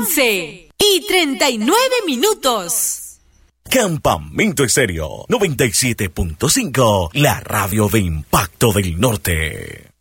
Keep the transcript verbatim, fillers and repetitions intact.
once y treinta y nueve minutos. Campamento Estéreo noventa y siete punto cinco, la radio de Impacto del Norte.